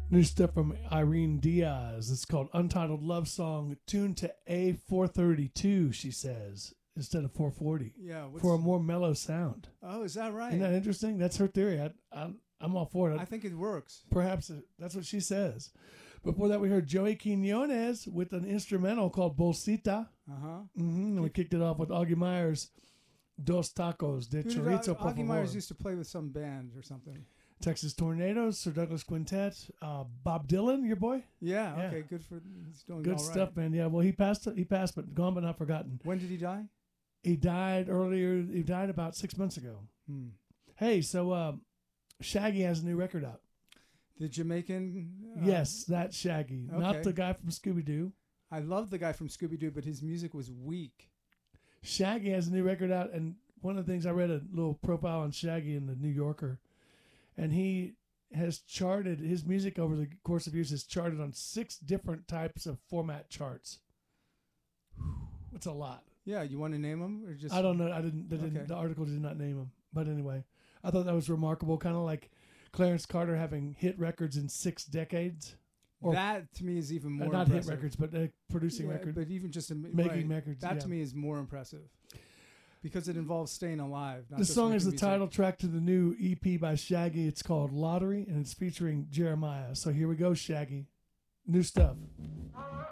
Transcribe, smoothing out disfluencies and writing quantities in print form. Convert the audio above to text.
New stuff from Irene Diaz. It's called Untitled Love Song, tuned to A432, she says, instead of 440. Yeah. For a more mellow sound. Oh, is that right? Isn't that interesting? That's her theory. I'm all for it. I think it works. Perhaps that's what she says. Before that, we heard Joey Quinones with an instrumental called Bolsita. Uh-huh. And we kicked it off with Augie Myers, Dos Tacos de Chorizo, por Augie Myers favor. used to play with some band or something. Texas Tornadoes, Sir Douglas Quintet, Bob Dylan, your boy. Yeah. Yeah. Okay. Good for. He's doing Good all right. stuff, man. Yeah. Well, he passed, but gone but not forgotten. When did he die? He died earlier. He died about 6 months ago. Hey, so Shaggy has a new record out. The Jamaican. Yes, that's Shaggy, not okay. the guy from Scooby Doo. I love the guy from Scooby Doo, but his music was weak. Shaggy has a new record out, and one of the things I read a little profile on Shaggy in the New Yorker, and he has charted his music over the course of years has charted on 6 different types of format charts. It's a lot. Yeah, you want to name him or just? I don't know. I didn't. Okay. The article did not name him, but anyway, I thought that was remarkable. Kind of like Clarence Carter having hit records in 6 decades. Or that to me is even more not impressive. hit records, but producing records. But even just making records. That yeah. to me is more impressive because it involves staying alive. Not The just song is the making music. title track to the new EP by Shaggy. It's called Lottery, and it's featuring Jeremiah. So here we go, Shaggy. New stuff.